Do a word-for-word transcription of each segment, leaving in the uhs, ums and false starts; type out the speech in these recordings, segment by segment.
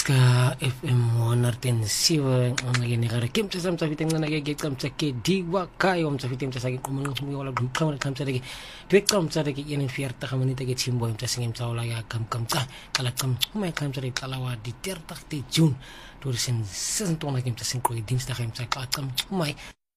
Ska F M honderd zeven ngene gara kim tsa samsa fiteng na ge kam tsa ke diwa kai om tsa fiteng tsa sagi kumang ngumi wala dum kamar kam tsa ge twek kam tsa ge yenen fier ta kamani ta ge chimbo im tsa singem tsa wala ya kam kam tsa kala kam mai kam tsa talawa di dertig te June tweeduizend zesentwintig im tsa sing ko dinsdag im tsa kam mai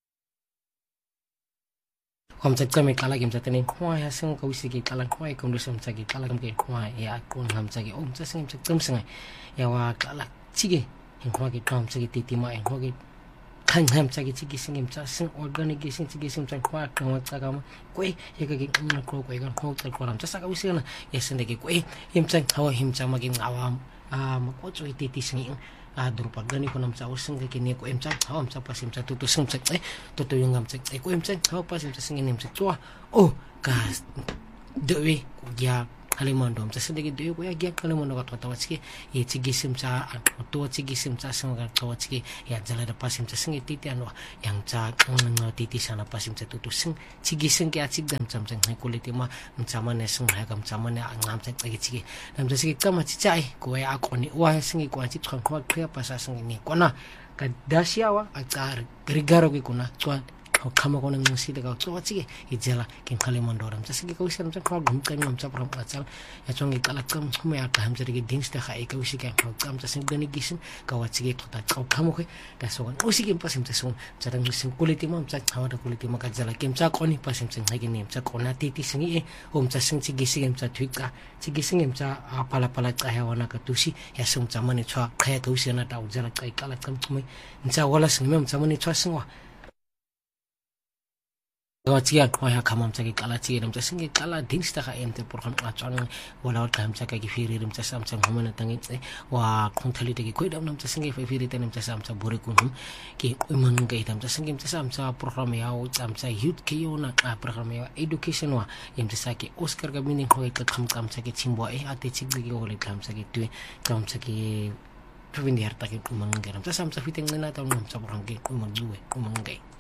om tsa kame kala game tsa tene kwa ya sing ka wisi ke kala kwa e kondo sam tsa ke kala kam ke kwa ya kon ham tsa ke om tsa sing tsa tsam sing ya wa kala chige hin kwa ke kam tsa ke titi ma en kwa ke kan ham tsa ke chige sing tsa sing organic ke sing chige sing tsa kwa ka wa tsa kam kwe ye ka ke na ko ko ga ko tsa ko ram tsa ka wisi na ya sende ke kwe him tsa hawa him tsa ma ke ngawam a ma ko tso titi sing a drupa gani ko nam tsa using ke ni ko em tsa hawa tsa pasim tsa tutu sing tsa eh tutu yung ngam tsa eh ko em tsa hawa pasim tsa sing nem tsa twa oh gas dewe ya Kalimantan tsa sedegi dewe ko ya ya Kalimantan ka tawa tsiki ye tsigi sim tsa to tsigi sim tsa sing ka tawa tsiki ya jala da pasim tsa sing titi ano yang tsa ng titi sana pasim tsa tutu sing tsigi sing ke atsig dam tsam tsang hai kuliti ma mtsama ne sing ha kam tsama ne ngam tsa tsigi tsigi nam tsa sigi kama tsai ko ya ko ni wa sing ko atsi tkhon ko khya pasa sing ni kona ka dashiawa atsar grigaro ke kuna tswa kama ko nang sida ka tso tsige ijela kin Kalimantan ram tsige ko wisam tsa ko gum kan ngam tsa pram atsal ya chongi kala kam me ya kam tsige dings ta khai ka wisi ka ko kam tsa sing gani gisin ka wa tsige to ta ko kamo ko da so ko wisi kim pasim tsa so tsa dang sing kuliti mam tsa hawa da kuliti ma ka jala kim tsa ko ni pasim tsa ngai ni tsa ko na titi sing e om tsa sing tsige sing tsa twika tsige sing tsa pala pala tsa ya wana ka tusi ya sum tsa mani chwa khaya ka wisi na ta ujala kai kala kam me tsa wala sing mem tsa mani chwa sing wa Gawatsia ko ya kamam tsaki kala tsi ram tsasingi kala dinsta ka ente program atang wala kam tsaka ki firi ram tsam tsam homana tangi tse wa konthali te ki koidam nam tsasingi fa firi te nam tsam tsam bore kunhum ki man ngai tam tsasingi tsam tsam program ya o tsam tsam youth ke yona ka program ya education wa yem tsaki Oscar ga meaning ko ka kam kam tsaki chimbo e ate chigbi ko le kam tsaki tu kam tsaki provindi harta ki man ngai ram tsam tsam fiteng na ta nam tsam program ki man juwe man ngai